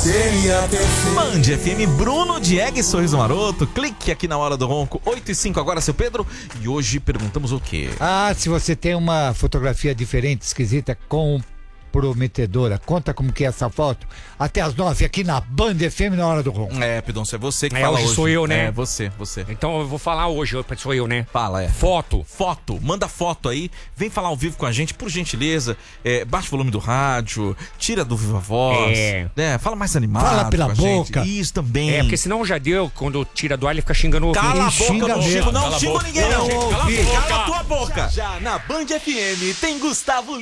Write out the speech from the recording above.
Band FM, Bruno, Diego e Sorriso Maroto. Clique aqui na hora do ronco. 8h05 agora, seu Pedro. E hoje perguntamos o quê? Se você tem uma fotografia diferente, esquisita, comprometedora, conta como que é essa foto. Até às 9 aqui na Band FM na hora do ronco. Pedoncio, é você que fala hoje. Sou eu, né? É, você. Então eu vou falar hoje, sou eu, né? Fala, Foto. Manda foto aí, vem falar ao vivo com a gente, por gentileza. Baixa o volume do rádio, tira do Viva Voz. Fala mais animado. Fala pela boca. Gente. Isso também. Porque senão já deu, quando tira do ar ele fica xingando o Cala a ouvinte. boca, não xingo ninguém, não. Cala a Cala a tua boca. Já na Band FM tem Gustavo